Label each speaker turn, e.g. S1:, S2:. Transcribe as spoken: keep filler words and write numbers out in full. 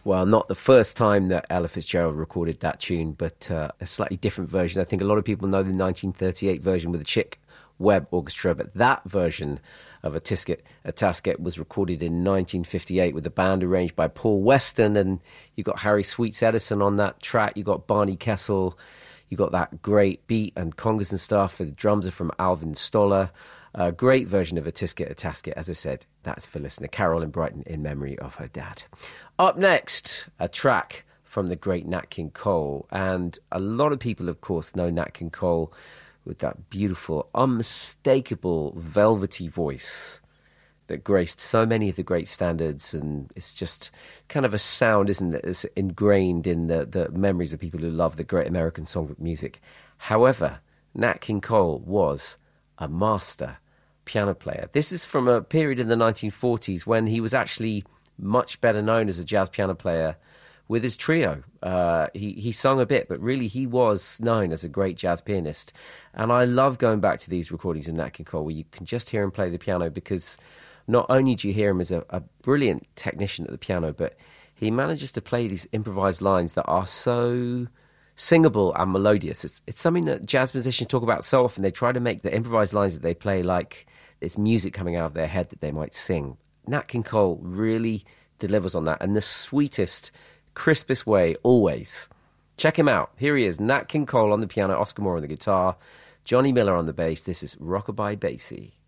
S1: Well, not the first time that Ella Fitzgerald recorded that tune, but uh, a slightly different version. I think a lot of people know the nineteen thirty-eight version with the Chick Webb Orchestra, but that version of A Tisket, A Tasket was recorded in nineteen fifty-eight with the band arranged by Paul Weston, and you got Harry Sweets Edison on that track, you got Barney Kessel, you got that great beat and congas and stuff, and the drums are from Alvin Stoller. A great version of A Tisket, A Tasket. As I said, that's for listener Carol in Brighton in memory of her dad. Up next, a track from the great Nat King Cole. And a lot of people, of course, know Nat King Cole with that beautiful, unmistakable, velvety voice that graced so many of the great standards. And it's just kind of a sound, isn't it? It's ingrained in the, the memories of people who love the great American songbook music. However, Nat King Cole was a master piano player. This is from a period in the nineteen forties when he was actually much better known as a jazz piano player with his trio. Uh, he, he sung a bit, but really he was known as a great jazz pianist. And I love going back to these recordings of Nat King Cole where you can just hear him play the piano, because not only do you hear him as a, a brilliant technician at the piano, but he manages to play these improvised lines that are so singable and melodious. It's it's something that jazz musicians talk about so often. They try to make the improvised lines that they play like it's music coming out of their head that they might sing. Nat King Cole really delivers on that in the sweetest, crispest way, always. Check him out. Here he is, Nat King Cole on the piano, Oscar Moore on the guitar, Johnny Miller on the bass. This is Rockabye Basie.